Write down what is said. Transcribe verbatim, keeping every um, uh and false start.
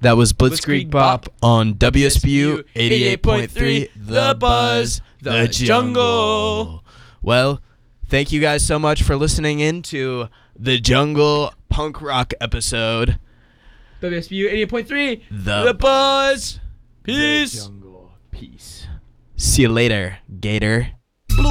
That was Blitzkrieg Bop on W S B U eighty-eight point three, The Buzz, The Jungle. Well, thank you guys so much for listening in to the Jungle Punk Rock episode. W S B U eighty-eight point three, The, The Buzz. Peace. The Jungle. Peace. See you later, Gator.